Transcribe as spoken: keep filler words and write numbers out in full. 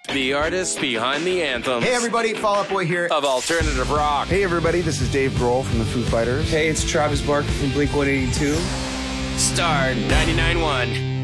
The artists behind the anthems. Hey everybody, Fall Out Boy here. Of alternative rock. Hey everybody, this is Dave Grohl from the Foo Fighters. Hey, it's Travis Barker from Blink one eighty-two. Star ninety-nine point one.